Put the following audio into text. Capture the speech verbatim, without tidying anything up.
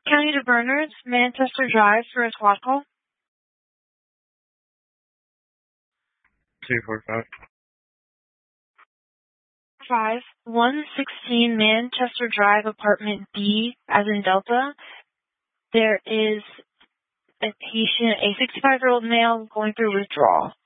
County to Bernards, Manchester Drive for a squad call. two forty-five. Five, one sixteen Manchester Drive, apartment B, as in Delta. There is a patient, a sixty-five-year-old male, going through withdrawal.